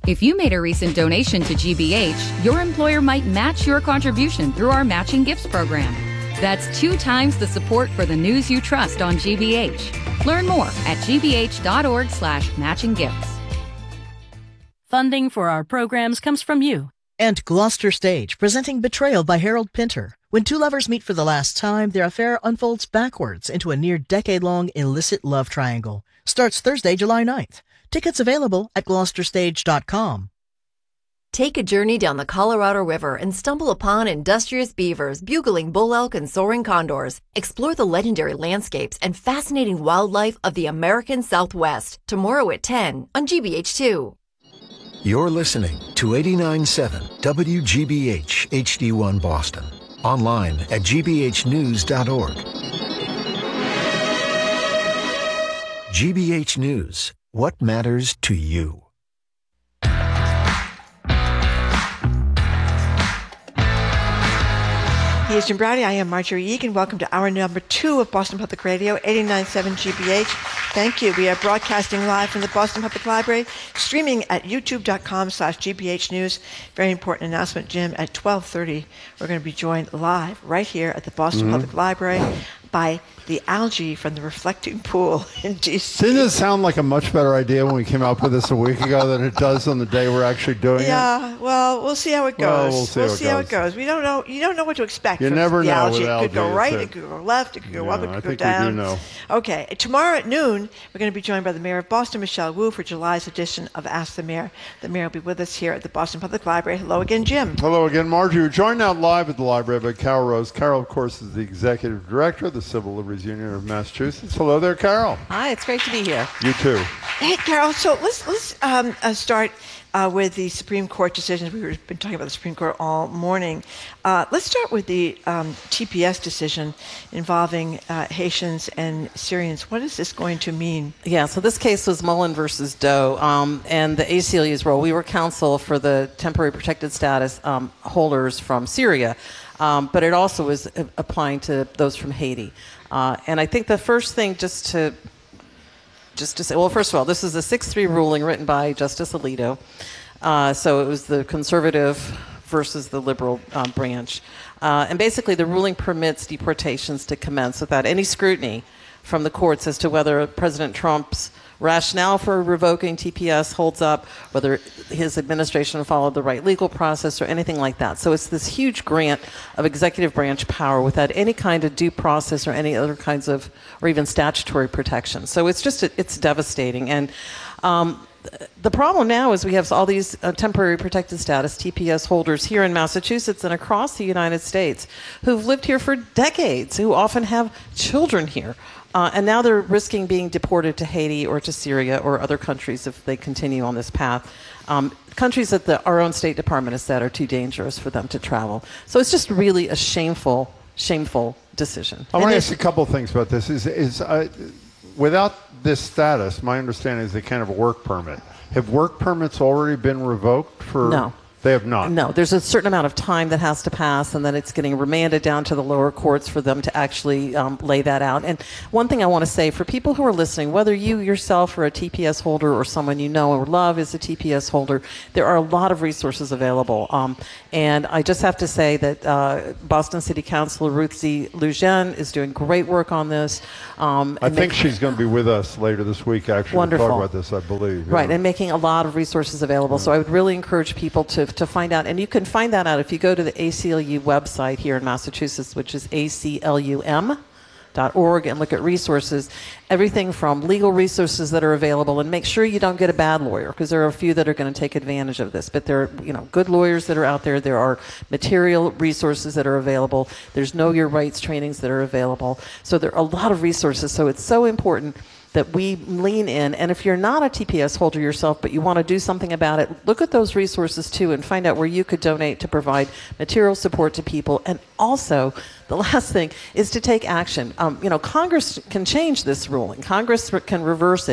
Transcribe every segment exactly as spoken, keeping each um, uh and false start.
If you made a recent donation to G B H, your employer might match your contribution through our matching gifts program. That's two times the support for the news you trust on G B H. Learn more at gbh.org slash matching gifts. Funding for our programs comes from you. And Gloucester Stage, presenting Betrayal by Harold Pinter. When two lovers meet for the last time, their affair unfolds backwards into a near decade-long illicit love triangle. Starts Thursday, July ninth. Tickets available at gloucester stage dot com. Take a journey down the Colorado River and stumble upon industrious beavers, bugling bull elk, and soaring condors. Explore the legendary landscapes and fascinating wildlife of the American Southwest. Tomorrow at ten on G B H two. You're listening to eighty-nine point seven W G B H H D one Boston. Online at g b h news dot org. G B H News. What matters to you? He is Jim Browdy. I am Marjorie Egan. Welcome to hour number two of Boston Public Radio, eighty-nine point seven G B H. Thank you. We are broadcasting live from the Boston Public Library, streaming at youtube.com slash GBH News. Very important announcement, Jim. At twelve thirty, we're going to be joined live right here at the Boston mm-hmm. Public Library by the algae from the reflecting pool in D C. Didn't it sound like a much better idea when we came up with this a week ago than it does on the day we're actually doing yeah, it? Yeah, well, we'll see how it goes. Well, we'll see, we'll how, see it how it goes. We don't know. You don't know what to expect. You from never the know algae. with algae. It could go right, it. it could go left, it could go yeah, up, it could I go think down. We do know. Okay, tomorrow at noon, we're going to be joined by the Mayor of Boston, Michelle Wu, for July's edition of Ask the Mayor. The Mayor will be with us here at the Boston Public Library. Hello again, Jim. Hello again, Marjorie. We're joined now live at the library by Carol Rose. Carol, of course, is the Executive Director of the Civil Liberties Union of Massachusetts. Hello there, Carol. Hi, it's great to be here. You too. Hey, Carol, so let's, let's um, uh, start uh, with the Supreme Court decisions. We've been talking about the Supreme Court all morning. Uh, let's start with the um, T P S decision involving uh, Haitians and Syrians. What is this going to mean? Yeah, so this case was Mullen versus Doe, um, and the A C L U's role. We were counsel for the temporary protected status um, holders from Syria, um, but it also was uh, applying to those from Haiti. Uh, and I think the first thing just to just to say, well, first of all, this is a six three ruling written by Justice Alito. Uh, so it was the conservative versus the liberal uh, branch. Uh, and basically the ruling permits deportations to commence without any scrutiny from the courts as to whether President Trump's rationale for revoking T P S holds up, whether his administration followed the right legal process or anything like that. So it's this huge grant of executive branch power without any kind of due process or any other kinds of, or even statutory protection. So it's just, it's devastating. And um, the problem now is we have all these uh, temporary protected status, T P S holders here in Massachusetts and across the United States who've lived here for decades, who often have children here. Uh, and now they're risking being deported to Haiti or to Syria or other countries if they continue on this path. Um, countries that the, our own State Department has said are too dangerous for them to travel. So it's just really a shameful, shameful decision. I want to ask a couple of things about this. Is, is uh, without this status, my understanding is they can't have a work permit. Have work permits already been revoked for... No. They have not. No, there's a certain amount of time that has to pass, and then it's getting remanded down to the lower courts for them to actually um, lay that out. And one thing I want to say, for people who are listening, whether you yourself are a T P S holder or someone you know or love is a T P S holder, there are a lot of resources available. Um, and I just have to say that uh, Boston City Councilor Ruth Z. Lujan is doing great work on this. Um, I think she's going to be with us later this week, actually, wonderful. to talk about this, I believe. Right, yeah. and making a lot of resources available. Yeah. So I would really encourage people to to find out, and you can find that out if you go to the A C L U website here in Massachusetts, which is A C L U M dot org, and look at resources, everything from legal resources that are available, and make sure you don't get a bad lawyer, because there are a few that are going to take advantage of this, but there are, you know, good lawyers that are out there. There are material resources that are available. There's know your rights trainings that are available. So there are a lot of resources. So it's so important that we lean in, and if you're not a T P S holder yourself, but you want to do something about it, look at those resources too and find out where you could donate to provide material support to people. And also, the last thing is to take action. Um, you know, Congress can change this ruling. Congress can reverse it,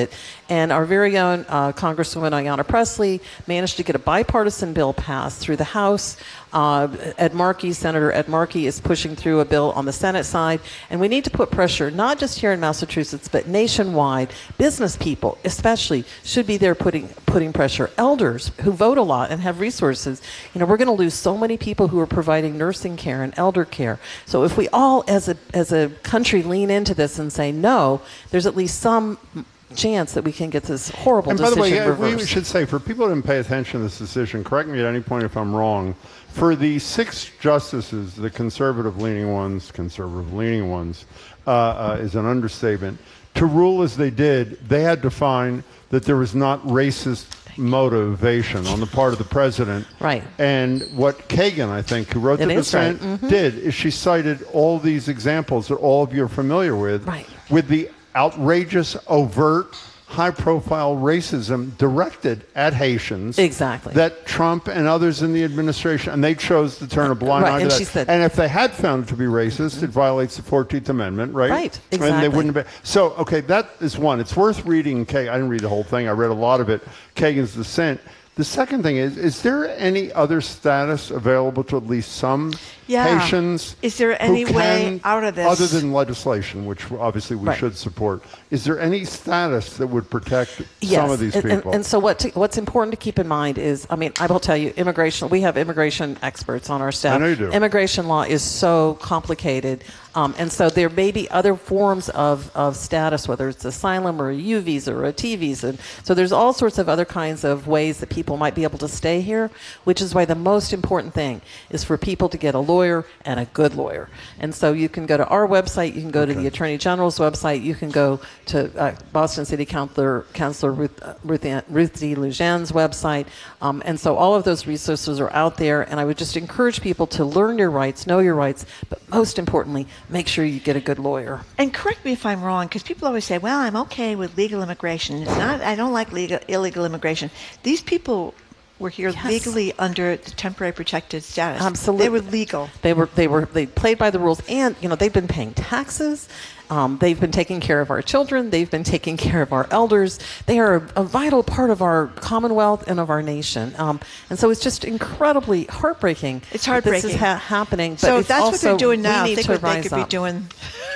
And our very own uh, Congresswoman Ayanna Pressley managed to get a bipartisan bill passed through the House. Uh, Ed Markey, Senator Ed Markey, is pushing through a bill on the Senate side. And we need to put pressure, not just here in Massachusetts, but nationwide. Business people, especially, should be there putting putting pressure. Elders who vote a lot and have resources. You know, we're going to lose so many people who are providing nursing care and elder care. So if we all, as a as a country, lean into this and say no, there's at least some chance that we can get this horrible and by decision the way, reversed. We should say, for people who didn't pay attention to this decision, correct me at any point if I'm wrong, for the six justices, the conservative-leaning ones, conservative-leaning ones, uh, uh, is an understatement, to rule as they did, they had to find that there was not racist motivation on the part of the president. Right. And what Kagan, I think, who wrote It the is dissent, right. Mm-hmm. did is she cited all these examples that all of you are familiar with, right. with the outrageous, overt, high-profile racism directed at Haitians. Exactly. That Trump and others in the administration, and they chose to turn a blind right, eye to and that. she said, and if they had found it to be racist, it violates the fourteenth Amendment, right? Right, exactly. And they wouldn't have been. So, okay, that is one. It's worth reading. Kay, I didn't read the whole thing. I read a lot of it. Kagan's dissent. The second thing is, is there any other status available to at least some yeah. Haitians? Is there any who way can, out of this? other than legislation, which obviously we right. should support, is there any status that would protect yes. some of these and, people? And, and so what to, what's important to keep in mind is, I mean, I will tell you, immigration, we have immigration experts on our staff. I know you do. Immigration law is so complicated. Um, and so there may be other forms of, of status, whether it's asylum or a U visa or a T visa. And so there's all sorts of other kinds of ways that people might be able to stay here, which is why the most important thing is for people to get a lawyer and a good lawyer. And so you can go to our website, you can go okay. to the Attorney General's website, you can go to uh, Boston City Councilor, Councilor Ruth, uh, Ruth, Ann, Ruth D. Lujan's website. Um, and so all of those resources are out there. And I would just encourage people to learn your rights, know your rights, but most importantly, make sure you get a good lawyer. And correct me if I'm wrong, because people always say, well, I'm okay with legal immigration. It's not, I don't like legal, illegal immigration. These people were here yes. legally under the temporary protected status. Absolutely. They were legal. They were, they were, they played by the rules, and, you know, they've been paying taxes. Um, they've been taking care of our children. They've been taking care of our elders. They are a, a vital part of our Commonwealth and of our nation. Um, and so it's just incredibly heartbreaking. It's heartbreaking. This is ha- happening. But so it's if that's also, what they're doing now, we need think to what they rise could up. be doing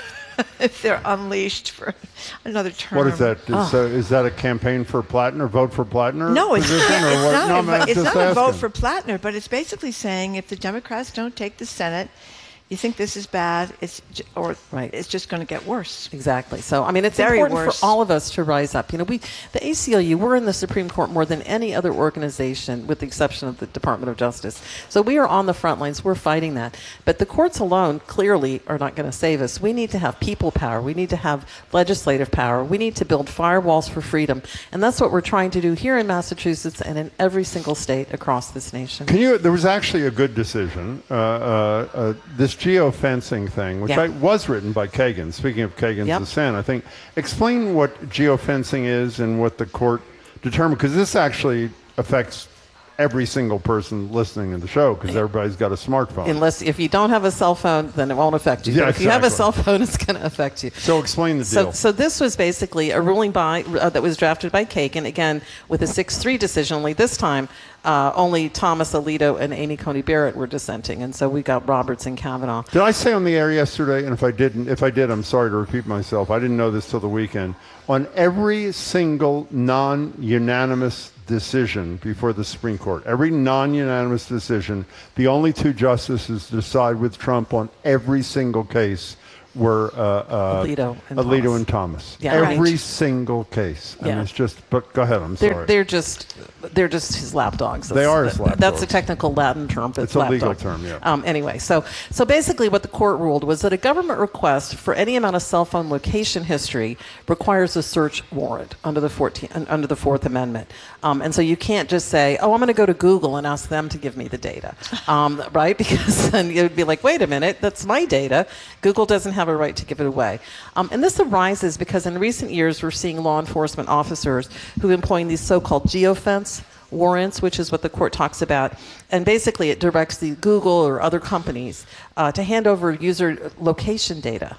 if they're unleashed for another term. What is that? Is, Oh. uh, is that a campaign for Plattner, vote for Plattner? No, it's, position, yeah, or it's what? not, No, a, I'm vo- it's just not a vote asking. for Plattner, but it's basically saying if the Democrats don't take the Senate, you think this is bad, it's j- or Right. it's just going to get worse. Exactly. So, I mean, it's Very important worse. for all of us to rise up. You know, we, the A C L U, we're in the Supreme Court more than any other organization, with the exception of the Department of Justice. So we are on the front lines. We're fighting that. But the courts alone clearly are not going to save us. We need to have people power. We need to have legislative power. We need to build firewalls for freedom. And that's what we're trying to do here in Massachusetts and in every single state across this nation. Can you? There was actually a good decision. Uh, uh, uh, this geofencing thing, which Yeah. I, was written by Kagan. Speaking of Kagan's Yep. dissent, I think explain what geofencing is and what the court determined, because this actually affects every single person listening to the show, because everybody's got a smartphone. Unless, if you don't have a cell phone, then it won't affect you. Yeah, but if you have a exactly. cell phone, it's going to affect you. So explain the So, deal. so this was basically a ruling by uh, that was drafted by Kagan, again with a six three decision. Only this time, uh, only Thomas Alito and Amy Coney Barrett were dissenting, and so we got Roberts and Kavanaugh. Did I say on the air yesterday, and if I didn't, if I did, I'm sorry to repeat myself. I didn't know this till the weekend. On every single non-unanimous decision before the Supreme Court, every non-unanimous decision, the only two justices to decide with Trump on every single case were uh, uh, Alito and Alito Thomas. and Thomas. Yeah, every right. single case. I mean, Yeah. it's just. But go ahead. I'm They're sorry. they're just they're just his lapdogs. They are his That's a lapdogs. technical Latin term. But It's a legal lapdog. term, yeah. Um, anyway, so so basically, what the court ruled was that a government request for any amount of cell phone location history requires a search warrant under the fourteenth under the Fourth Amendment, um, and so you can't just say, "Oh, I'm going to go to Google and ask them to give me the data," um, right? Because then you'd be like, "Wait a minute, that's my data. Google doesn't have a right to give it away." Um, and this arises because in recent years we're seeing law enforcement officers who are employing these so-called geofence warrants, which is what the court talks about. And basically it directs the Google or other companies uh, to hand over user location data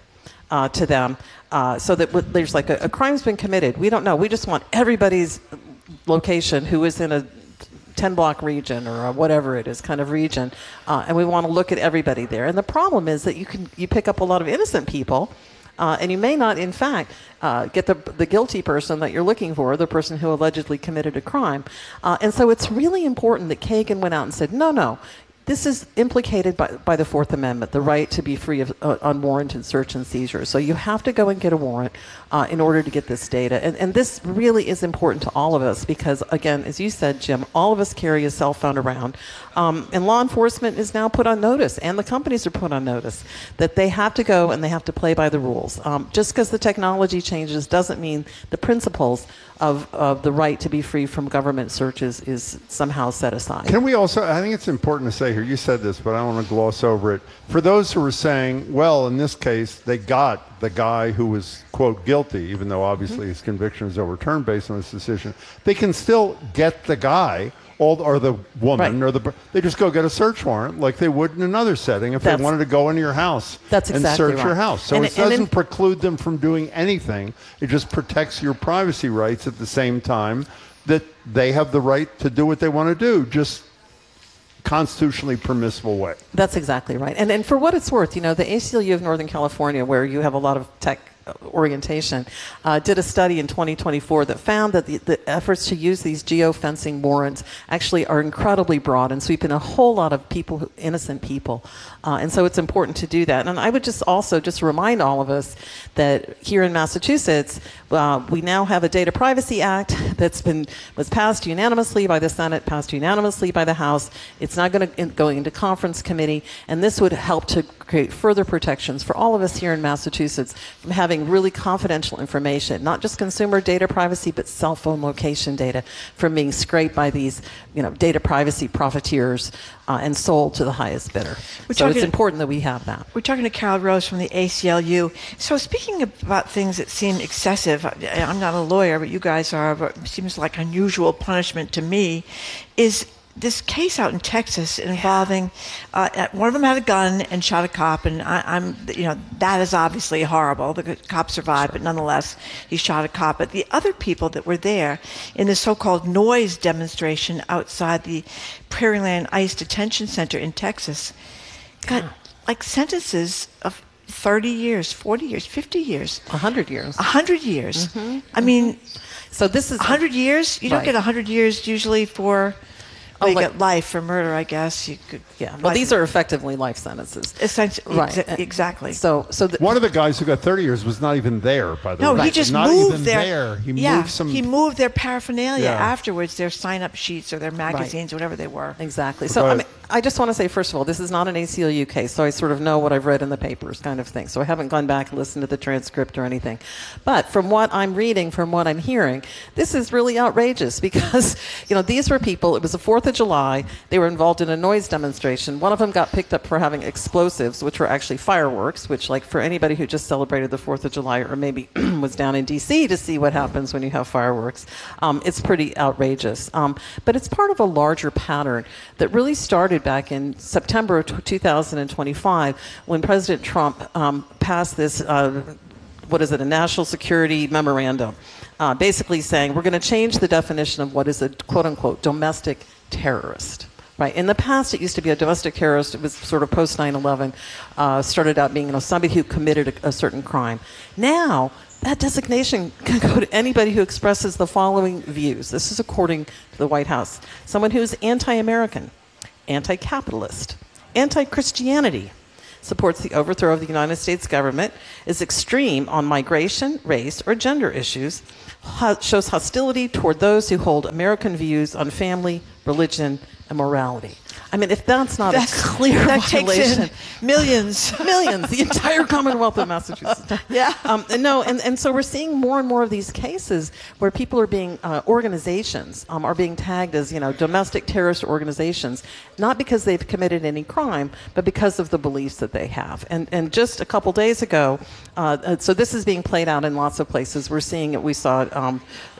uh, to them, uh, so that w- there's like a, a crime's been committed. We don't know. We just want everybody's location who is in a ten block region or a whatever it is kind of region, uh, and we want to look at everybody there. And the problem is that you can you pick up a lot of innocent people, uh, and you may not, in fact, uh, get the the guilty person that you're looking for, the person who allegedly committed a crime. Uh, and so it's really important that Kagan went out and said, no, no. This is implicated by, by the Fourth Amendment, the right to be free of uh, unwarranted search and seizure. So you have to go and get a warrant uh, in order to get this data. And, and this really is important to all of us because, again, as you said, Jim, all of us carry a cell phone around. Um, and law enforcement is now put on notice, and the companies are put on notice, that they have to go and they have to play by the rules. Um, just because the technology changes doesn't mean the principles of, of the right to be free from government searches is somehow set aside. Can we also, I think it's important to say here, you said this, but I don't want to gloss over it. For those who are saying, well, in this case, they got the guy who was, quote, guilty, even though obviously mm-hmm. his conviction was overturned based on this decision, they can still get the guy All, or the woman, right. or the they just go get a search warrant like they would in another setting if that's, they wanted to go into your house that's and exactly search right. your house. So and it it, doesn't in, preclude them from doing anything. It just protects your privacy rights at the same time that they have the right to do what they want to do, just constitutionally permissible way. That's exactly right. And and for what it's worth, you know, the A C L U of Northern California, where you have a lot of tech orientation, uh, did a study in twenty twenty-four that found that the, the efforts to use these geofencing warrants actually are incredibly broad and sweep in a whole lot of people, who, innocent people. Uh, and so it's important to do that. And I would just also just remind all of us that here in Massachusetts, uh, we now have a Data Privacy Act that's been was passed unanimously by the Senate, passed unanimously by the House. It's not going to go into conference committee, and this would help to create further protections for all of us here in Massachusetts from having really confidential information, not just consumer data privacy, but cell phone location data from being scraped by these, you know, data privacy profiteers uh, and sold to the highest bidder. We're so talking, it's important that we have that. We're talking to Carol Rose from the A C L U. So speaking about things that seem excessive, I'm not a lawyer, but you guys are, but it seems like unusual punishment to me, is this case out in Texas involving uh, one of them had a gun and shot a cop, and I, I'm, you know, that is obviously horrible. The cop survived, but nonetheless, he shot a cop. But the other people that were there in the so-called noise demonstration outside the Prairieland ICE Detention Center in Texas got like sentences of thirty years, forty years, fifty years, one hundred years, one hundred years. Mm-hmm. I mean, so this is one hundred years. You don't right. get one hundred years usually for. Well, you oh, like, get life for murder, I guess. You could. Yeah. Well, these are effectively life sentences. Essentially, right. exa- exactly. So, so the, one of the guys who got thirty years was not even there. By the no, way, no, he right. just not moved even their, there. He yeah, moved some. He moved their paraphernalia yeah. afterwards, their sign-up sheets or their magazines, right. or whatever they were. Exactly. So, I mean, I just want to say, first of all, this is not an A C L U case, so I sort of know what I've read in the papers, kind of thing. So I haven't gone back and listened to the transcript or anything. But from what I'm reading, from what I'm hearing, this is really outrageous because, you know, these were people. It was the Fourth of July. They were involved in a noise demonstration. One of them got picked up for having explosives, which were actually fireworks, which, like, for anybody who just celebrated the Fourth of July or maybe was down in D C to see what happens when you have fireworks, um, it's pretty outrageous. Um, but it's part of a larger pattern that really started back in September of two thousand twenty-five when President Trump um, passed this, uh, what is it, a national security memorandum, uh, basically saying we're going to change the definition of what is a quote-unquote domestic terrorist. Right. In the past, it used to be a domestic terrorist. It was sort of post nine eleven, uh, started out being, you know, somebody who committed a, a certain crime. Now, that designation can go to anybody who expresses the following views. This is according to the White House. Someone who's anti-American, anti-capitalist, anti-Christianity, supports the overthrow of the United States government, is extreme on migration, race, or gender issues, ho- shows hostility toward those who hold American views on family, religion, and morality. I mean, if that's not that's, a clear that violation, takes in millions, millions, the entire Commonwealth of Massachusetts. Yeah. Um, and no, and, and so we're seeing more and more of these cases where people are being uh, organizations um, are being tagged as, you know, domestic terrorist organizations, not because they've committed any crime, but because of the beliefs that they have. And and just a couple days ago, uh, so this is being played out in lots of places. We're seeing it. We saw it. Um,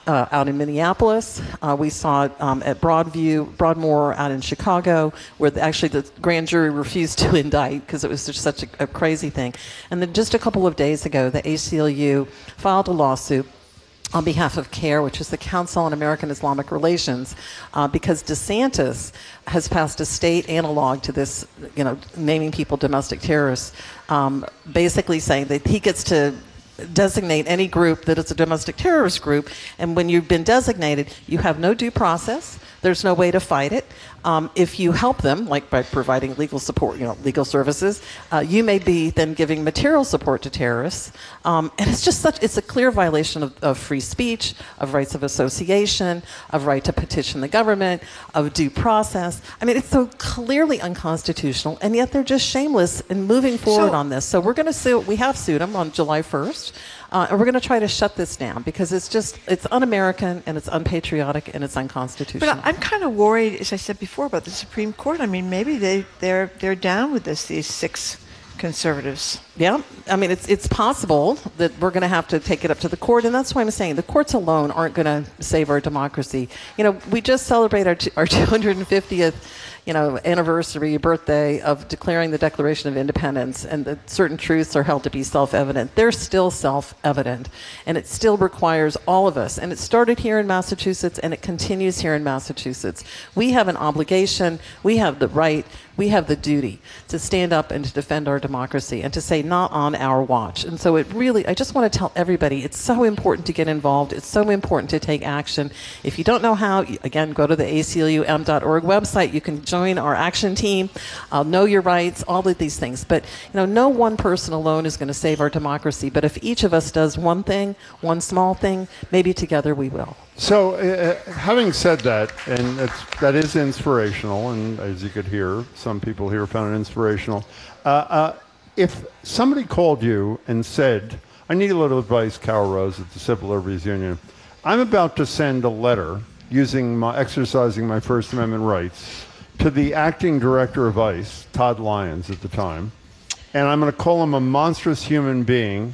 uh, out in Minneapolis. Uh, we saw it um, at Broadview, Broadmoor out in Chicago, where the, actually the grand jury refused to indict because it was just such a, a crazy thing. And then just a couple of days ago, the A C L U filed a lawsuit on behalf of CARE, which is the Council on American Islamic Relations, uh, because DeSantis has passed a state analog to this, you know, naming people domestic terrorists, um, basically saying that he gets to designate any group that is a domestic terrorist group, and when you've been designated, you have no due process. There's no way to fight it. Um, if you help them, like by providing legal support, you know, legal services, uh, you may be then giving material support to terrorists. Um, and it's just such, it's a clear violation of, of free speech, of rights of association, of right to petition the government, of due process. I mean, it's so clearly unconstitutional, and yet they're just shameless in moving forward So- on this. So we're going to sue, we have sued them on July first. Uh, and we're going to try to shut this down because it's just, it's un-American and it's unpatriotic and it's unconstitutional. But I'm kind of worried, as I said before, about the Supreme Court. I mean, maybe they, they're, they're down with this, these six conservatives. Yeah, I mean, it's it's possible that we're going to have to take it up to the court, and that's why I'm saying the courts alone aren't going to save our democracy. You know, we just celebrate our our two hundred fiftieth, you know, anniversary birthday of declaring the Declaration of Independence, and that certain truths are held to be self-evident. They're still self-evident, and it still requires all of us. And it started here in Massachusetts, and it continues here in Massachusetts. We have an obligation. We have the right. We have the duty to stand up and to defend our democracy and to say not on our watch. And so it really, I just want to tell everybody, it's so important to get involved. It's so important to take action. If you don't know how, again, go to the A C L U M dot org website. You can join our action team, uh, know your rights, all of these things. But, you know, no one person alone is going to save our democracy. But if each of us does one thing, one small thing, maybe together we will. So, uh, having said that, and it's, that is inspirational, and as you could hear, some people here found it inspirational. Uh, uh, if somebody called you and said, I need a little advice, Carol Rose at the Civil Liberties Union, I'm about to send a letter using my, exercising my First Amendment rights to the acting director of ICE, Todd Lyons at the time, and I'm going to call him a monstrous human being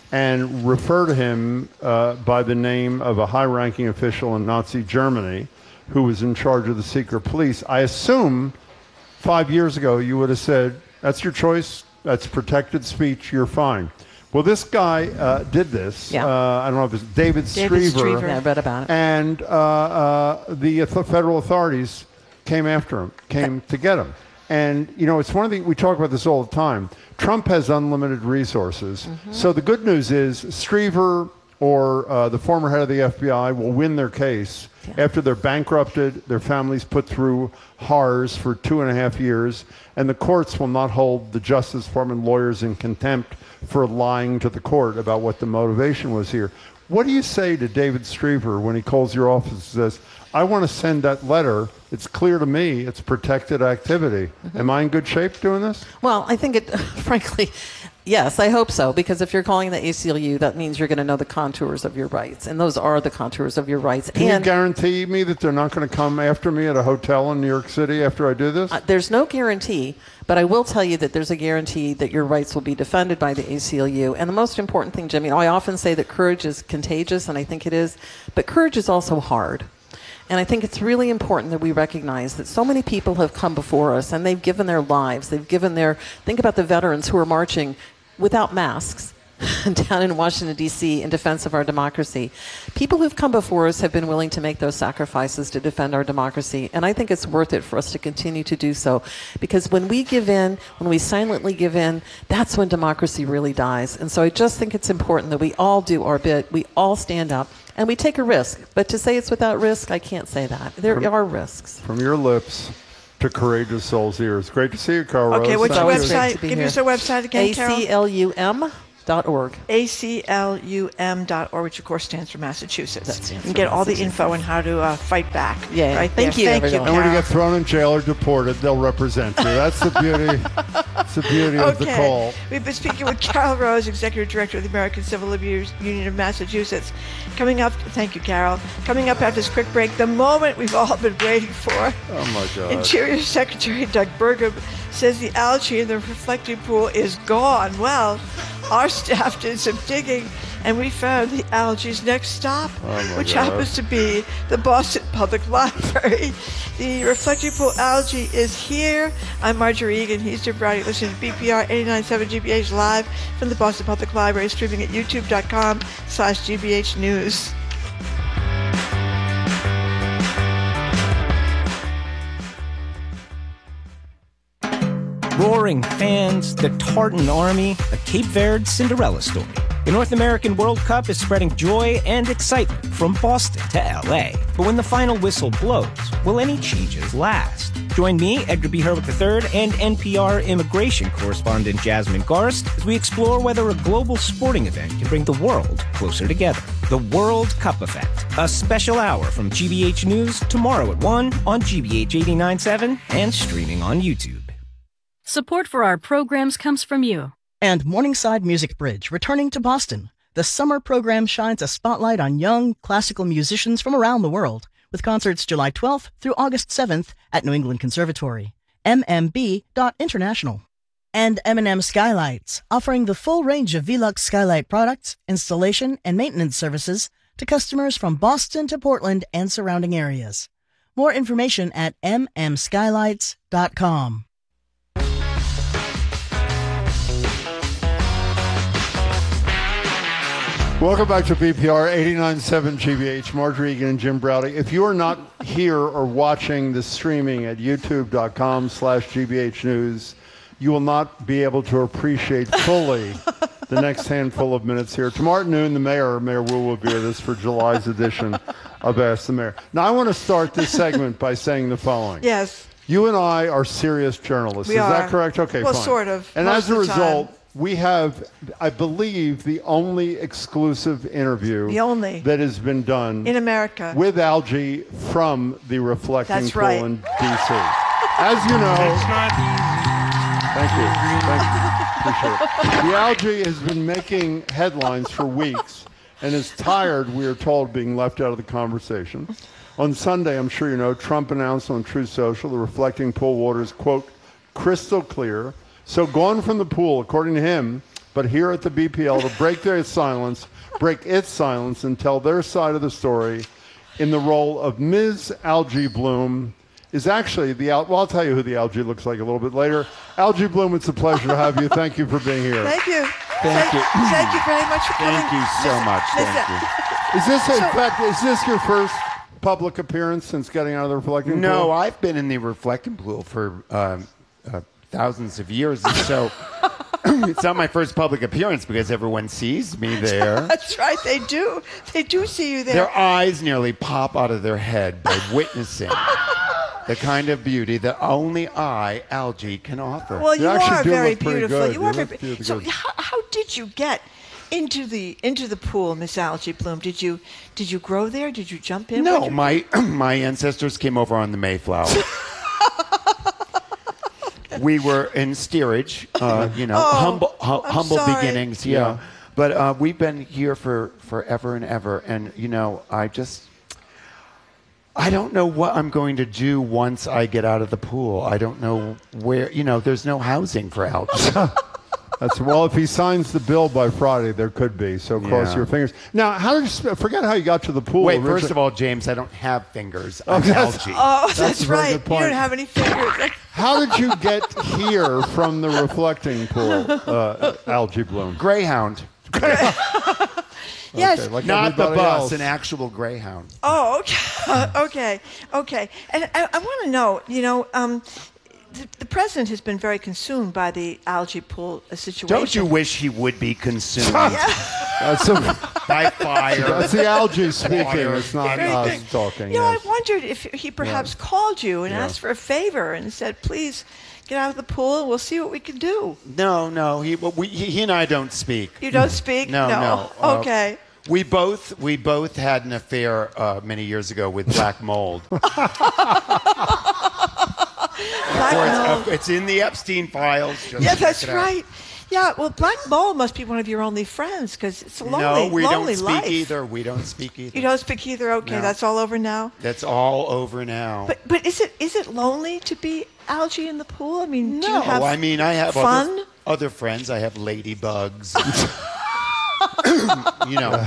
and refer to him uh, by the name of a high-ranking official in Nazi Germany who was in charge of the secret police. I assume five years ago you would have said, that's your choice, that's protected speech, you're fine. Well, this guy uh, did this. Yeah. Uh, I don't know if it's David, David Striever. Striever. Yeah, I read about it. And uh, uh, the uh, federal authorities came after him, came to get him. And, you know, it's one of the, we talk about this all the time. Trump has unlimited resources. Mm-hmm. So the good news is Striever or uh, the former head of the F B I will win their case yeah. after they're bankrupted, their families put through horrors for two and a half years, and the courts will not hold the Justice Department lawyers in contempt for lying to the court about what the motivation was here. What do you say to David Striever when he calls your office and says, I want to send that letter. It's clear to me it's protected activity. Mm-hmm. Am I in good shape doing this? Well, I think it, frankly, yes, I hope so, because if you're calling the A C L U, that means you're going to know the contours of your rights, and those are the contours of your rights. Can and you guarantee me that they're not going to come after me at a hotel in New York City after I do this? Uh, there's no guarantee, but I will tell you that there's a guarantee that your rights will be defended by the A C L U. And the most important thing, Jimmy, you know, I often say that courage is contagious, and I think it is, but courage is also hard. And I think it's really important that we recognize that so many people have come before us and they've given their lives. They've given their, think about the veterans who are marching without masks down in Washington, D C in defense of our democracy. People who've come before us have been willing to make those sacrifices to defend our democracy. And I think it's worth it for us to continue to do so. Because when we give in, when we silently give in, that's when democracy really dies. And so I just think it's important that we all do our bit. We all stand up. And we take a risk. But to say it's without risk, I can't say that. There from, are risks. From your lips to courageous souls' ears. Great to see you, Carol Okay, Rose. what's your Thank website? you. Give us your website again, Carol. A C L U M dot org. A C L U M dot org, which of course stands for Massachusetts. That stands you can for get all the Massachusetts. info on how to uh, fight back. Yeah, right thank there. you, Thank you, everyone. And when you Carol. get thrown in jail or deported, they'll represent you. That's the beauty. That's the beauty of the call. Okay. We've been speaking with Carol Rose, Executive Director of the American Civil Liberties Union of Massachusetts. Coming up, thank you, Carol. Coming up after this quick break, the moment we've all been waiting for. Oh, my God. Interior Secretary Doug Burgum says the algae in the reflecting pool is gone. Well, our staff did some digging and we found the algae's next stop, Oh, which God. happens to be the Boston Public Library. The reflecting pool algae is here. I'm Marjorie Egan. He's Jim Browning. Listen to B P R eighty-nine point seven G B H live from the Boston Public Library, streaming at youtube.com slash GBH News. Roaring fans, the Tartan Army, a Cape Verde Cinderella story. The North American World Cup is spreading joy and excitement from Boston to L A. But when the final whistle blows, will any changes last? Join me, Edgar B. Hurwick the third, and N P R immigration correspondent Jasmine Garst as we explore whether a global sporting event can bring the world closer together. The World Cup Effect, a special hour from G B H News tomorrow at one on G B H eighty-nine point seven and streaming on YouTube. Support for our programs comes from you. And Morningside Music Bridge, returning to Boston. The summer program shines a spotlight on young classical musicians from around the world, with concerts July twelfth through August seventh at New England Conservatory. M M B dot international. And M and M Skylights, offering the full range of Velux Skylight products, installation, and maintenance services to customers from Boston to Portland and surrounding areas. More information at m m skylights dot com. Welcome back to B P R eighty-nine point seven G B H. Marjorie Egan and Jim Browdy. If you are not here or watching the streaming at youtube.com slash GBH News, you will not be able to appreciate fully the next handful of minutes here. Tomorrow at noon, the mayor, Mayor Wu, will be with us for July's edition of Ask the Mayor. Now, I want to start this segment by saying the following. Yes. You and I are serious journalists. We Is are. that correct? Okay, Well, fine. sort of, And most as a of the result, time. we have, I believe, the only exclusive interview The only. that has been done In America. with algae from the Reflecting That's Pool right. in D C. As you know, thank you, thank you, appreciate it. The algae has been making headlines for weeks and is tired, we are told, being left out of the conversation. On Sunday, I'm sure you know, Trump announced on True Social the Reflecting Pool water is, quote, crystal clear. So gone from the pool, according to him, but here at the B P L to break their silence, break its silence, and tell their side of the story in the role of Miz Algae Bloom is actually the, al- well, I'll tell you who the algae looks like a little bit later. Algae Bloom, it's a pleasure to have you. Thank you for being here. Thank you. Thank you. Thank you very much for coming. Thank you so Listen, much. Thank listen. you. Is this, in So- fact, is this your first public appearance since getting out of the Reflecting Pool? No, I've been in the Reflecting Pool for um, uh, thousands of years, and so it's not my first public appearance because everyone sees me there. That's right. They do. They do see you there. Their eyes nearly pop out of their head by witnessing the kind of beauty that only I, Algae, can offer. Well, you, You actually are do very look pretty beautiful. good. You You are look very. really So, good. how, how did you get into the into the pool, Miss Algae Bloom? Did you did you grow there? Did you jump in? no, What'd you- my my ancestors came over on the Mayflower. We were in steerage, uh, you know, Oh, humble hu- I'm humble sorry. beginnings, yeah. Yeah. But uh, we've been here for forever and ever, and you know, I just, I don't know what I'm going to do once I get out of the pool. I don't know where, you know, there's no housing for algae. That's, well, if he signs the bill by Friday, there could be. So cross Yeah. your fingers. Now, how did you sp- forget how you got to the pool? Wait, originally. first of all, James, I don't have fingers. Oh, I'm that's- algae. Oh, that's, That's a very right. good point. You don't have any fingers. How did you get here from the Reflecting Pool, uh, Algae Bloom? Greyhound. Yes. Okay, like Not the everybody bus, else. an actual Greyhound. Oh, okay, okay, okay. And I, I want to know, you know, um, the, the president has been very consumed by the algae pool uh, situation. Don't you wish he would be consumed That's, a, by fire? that's the algae speaking. Water. It's not Very us good. talking. You know, yes. I wondered if he perhaps called you and Yeah. asked for a favor and said, please get out of the pool and we'll see what we can do. No, no. He, well, we, he, he and I don't speak. You don't speak? No, no. Uh, Okay. We both we both had an affair uh, many years ago with black mold. Black Or mold. it's, it's in the Epstein files. Just Yeah, check that's it out. right. Yeah, well, black mold must be one of your only friends because it's a lonely, No, we lonely don't speak life. either. We don't speak either. You don't speak either. Okay, No. that's all over now. That's all over now. But but is it is it lonely to be algae in the pool? I mean, do you no, have I mean I have fun? Other, other friends. I have ladybugs. you know,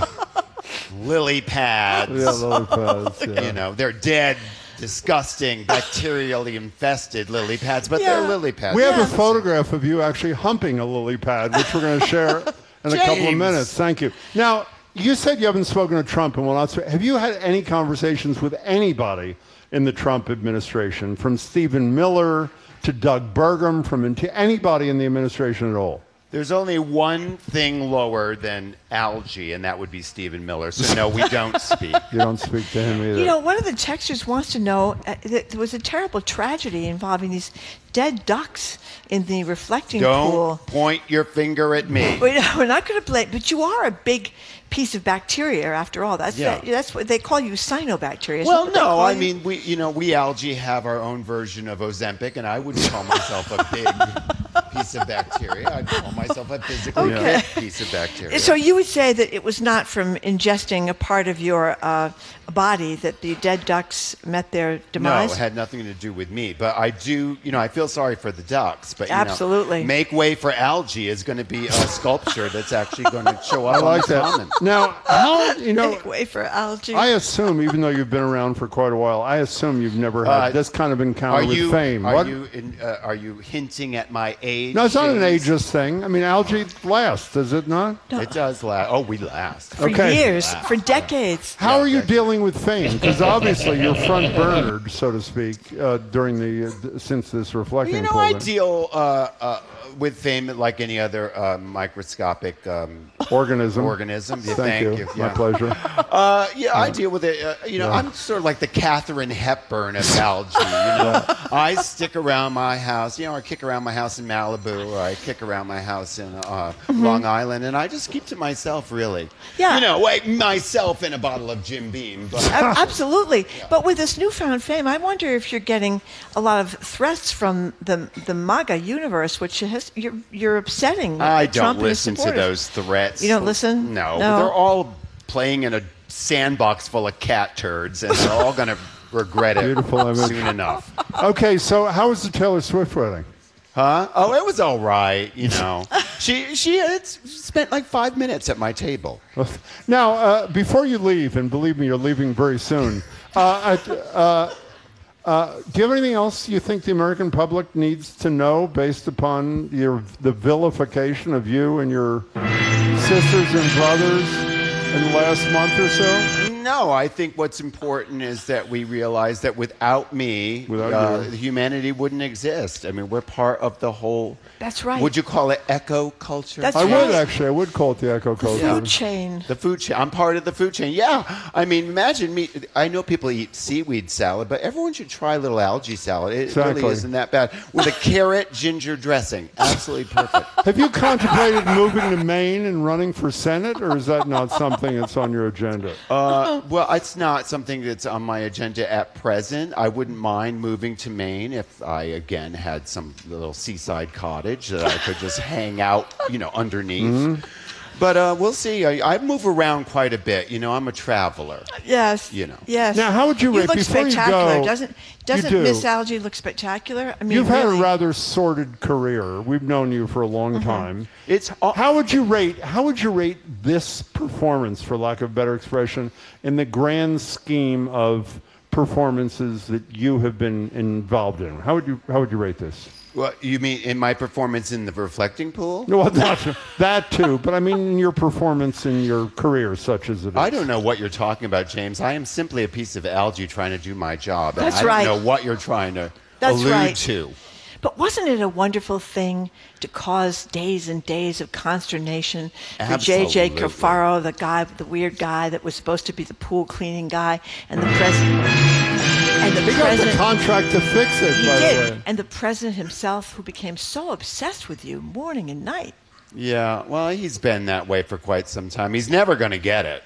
lily pads. Yeah, lily pads. Yeah. You know, they're dead, disgusting, bacterially infested lily pads, but Yeah. they're lily pads. We have Yeah. a photograph of you actually humping a lily pad, which we're going to share in a couple of James. minutes. Thank you. Now, you said you haven't spoken to Trump and will not. Have you had any conversations with anybody in the Trump administration, from Stephen Miller to Doug Burgum, from anybody in the administration at all? There's only one thing lower than algae, and that would be Stephen Miller. So, no, we don't speak. You don't speak to him either. You know, one of the texters wants to know uh, that there was a terrible tragedy involving these dead ducks in the reflecting Don't pool. point your finger at me. We're we're not going to blame, but you are a big piece of bacteria after all. That's Yeah. that, that's what they call you, cyanobacteria. Isn't Well, that what they no, call I you? mean, we, you know, we algae have our own version of Ozempic, and I wouldn't call myself a big piece of bacteria. I'd call myself a physically Okay. fit piece of bacteria. So you would say that it was not from ingesting a part of your uh, body that the dead ducks met their demise? No, it had nothing to do with me. But I do, you know, I feel sorry for the ducks. But you Absolutely. know, Make Way for Algae is going to be a sculpture that's actually going to show up I on like the that. common. Now, how, you know, Make way for algae. I assume, even though you've been around for quite a while, I assume you've never had Uh, this kind of encounter Are with you, fame. are What? you, in, uh, are you hinting at my age? No, it's not an James? ageist thing. I mean, algae lasts, does it not? It does last. Oh, we last. for okay. years, for decades. How Yeah, are you okay. dealing with fame? Because obviously you're front burnered, so to speak, uh, during the uh, since this reflecting. You know, pool I thing. deal uh, uh, with fame like any other uh, microscopic um, organism. organism. Yeah, Thank, thank you. you. My Yeah. pleasure. Uh, yeah, I deal with it. Uh, you know, Yeah. I'm sort of like the Katharine Hepburn of algae. You know, I stick around my house. You know, I kick around my house in Malibu, or I kick around my house in uh, Long Island, and I just keep to myself, really. Yeah. You know, like myself and a bottle of Jim Beam. But A- Absolutely. But with this newfound fame, I wonder if you're getting a lot of threats from the the MAGA universe, which has you're you're upsetting. I don't Trump and his listen to supporters. those threats. You don't listen? No, No. they're all playing in a sandbox full of cat turds, and they're all going to regret it Beautiful image. soon enough. Okay, so how was the Taylor Swift wedding? Huh? Oh, it was all right. You know, she she had spent like five minutes at my table. Now, uh, before you leave, and believe me, you're leaving very soon. Uh, uh, uh, do you have anything else you think the American public needs to know based upon your the vilification of you and your sisters and brothers in the last month or so? No, I think what's important is that we realize that without me, Without uh, you. humanity wouldn't exist. I mean, we're part of the whole. That's right. Would you call it eco culture? That's I right. would actually. I would call it the echo culture. Food chain. The food chain. I'm part of the food chain. Yeah. I mean, imagine me. I know people eat seaweed salad, but everyone should try a little algae salad. It Exactly. really isn't that bad. With a carrot ginger dressing. Absolutely perfect. Have you contemplated moving to Maine and running for Senate, or is that not something that's on your agenda? Uh, well, it's not something that's on my agenda at present. I wouldn't mind moving to Maine if I, again, had some little seaside cottage that I could just hang out, you know, underneath. Mm-hmm. But uh, we'll see. I, I move around quite a bit. You know, I'm a traveler. Yes. You know. Yes. Now, how would you You rate- look before you spectacular. go- doesn't You doesn't do. Miss Algae look spectacular? I mean, You've had really. a rather sordid career. We've known you for a long Mm-hmm. time. It's all- How would you rate? How would you rate this performance, for lack of a better expression, in the grand scheme of performances that you have been involved in? How would you How would you rate this? Well, you mean in my performance in the reflecting pool? No, well, that, that too. But I mean, in your performance in your career, such as it is. I don't know what you're talking about, James. I am simply a piece of algae trying to do my job. and That's I right. don't know what you're trying to That's allude right. to. But wasn't it a wonderful thing to cause days and days of consternation for J J Absolutely. Cafaro, the guy, the weird guy that was supposed to be the pool cleaning guy, and the president, and the He got the president. contract to fix it, He by the did, way. and the president himself, who became so obsessed with you morning and night. Yeah, well, he's been that way for quite some time. He's never going to get it.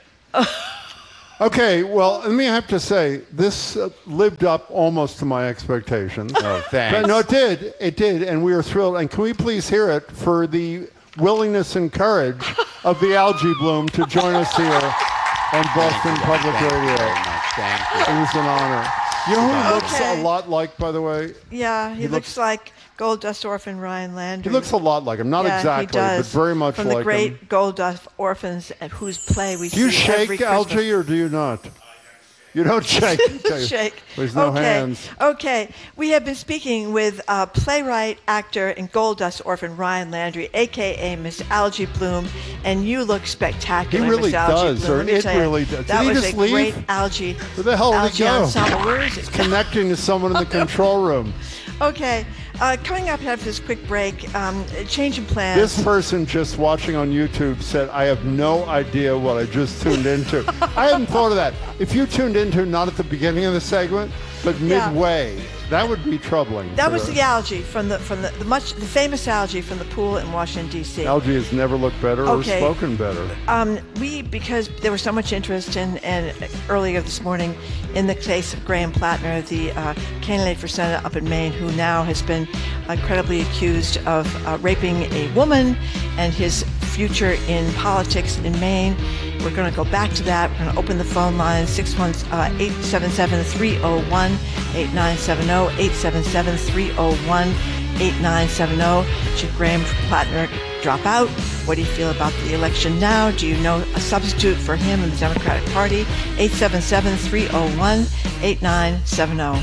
Okay, well, let me have to say, this uh, lived up almost to my expectations. Oh, thanks. But no, it did. It did, and we are thrilled. And can we please hear it for the willingness and courage of the algae bloom to join us here on Boston Public Thank you Radio. very much. Thank you. It was an honor. You know who he looks Okay. a lot like, by the way? Yeah, he, He looks, looks- like Gold Dust Orphan Ryan Landry. He looks a lot like him. Not yeah, exactly, he does. but very much From like the great him. Gold Dust Orphans, at whose play we Do you see shake, every Christmas. Algie, or do you not? You don't shake. Okay. Shake. There's no okay. hands. Okay. We have been speaking with uh, playwright, actor, and Gold Dust Orphan Ryan Landry, a k a. Miss Algie Bloom, and you look spectacular, He really Miss Algie does, Bloom. or Let me it tell you, really does. Did That he was just a leave? great Algie. Where the hell did Algie he go? ensemble. Where is it? Connecting to someone in the control room. Okay. Uh, coming up after this quick break, um, change in plans. This person just watching on YouTube said, I have no idea what I just tuned into. I hadn't thought of that. If you tuned into not at the beginning of the segment, but Yeah. midway, that would be troubling. That for was the- the algae from the from the, the much the famous algae from the pool in Washington D C. Algie has never looked better Okay. or spoken better. Um, we because there was so much interest in and earlier this morning in the case of Graham Plattner, the uh, candidate for Senate up in Maine, who now has been incredibly accused of uh, raping a woman, and his future in politics in Maine. We're going to go back to that. We're going to open the phone line six one eight seven seven three zero one eight nine seven zero eight seven seven three zero one eight nine seven zero. Should Graham Plattner drop out? What do you feel about the election now? Do you know a substitute for him in the Democratic Party? eight seven seven three zero one eight nine seven zero.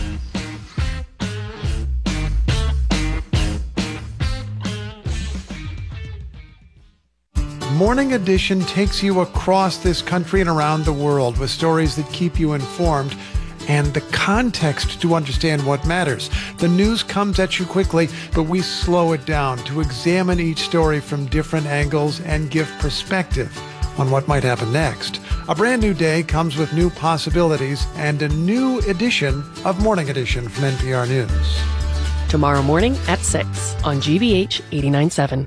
Morning Edition takes you across this country and around the world with stories that keep you informed and the context to understand what matters. The news comes at you quickly, but we slow it down to examine each story from different angles and give perspective on what might happen next. A brand new day comes with new possibilities and a new edition of Morning Edition from N P R News. Tomorrow morning at six on G B H eighty-nine point seven.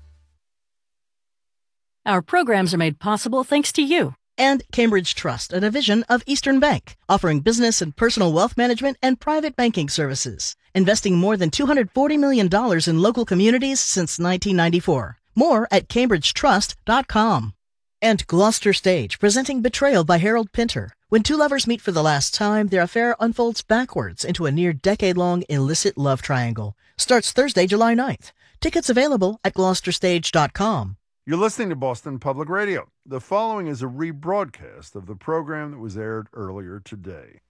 Our programs are made possible thanks to you. And Cambridge Trust, a division of Eastern Bank, offering business and personal wealth management and private banking services, investing more than two hundred forty million dollars in local communities since nineteen ninety-four. More at cambridge trust dot com. And Gloucester Stage, presenting Betrayal by Harold Pinter. When two lovers meet for the last time, their affair unfolds backwards into a near-decade-long illicit love triangle. Starts Thursday, July ninth. Tickets available at gloucester stage dot com. You're listening to Boston Public Radio. The following is a rebroadcast of the program that was aired earlier today.